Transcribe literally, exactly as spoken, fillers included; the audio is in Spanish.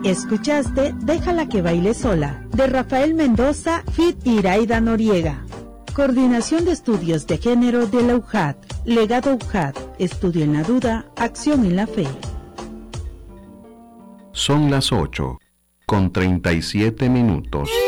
Escuchaste Déjala que baile sola, de Rafael Mendoza, feat. Iraida Noriega. Coordinación de Estudios de Género de la U J A D. Legado U J A D. Estudio en la duda, acción en la fe. Son las ocho, con treinta y siete minutos.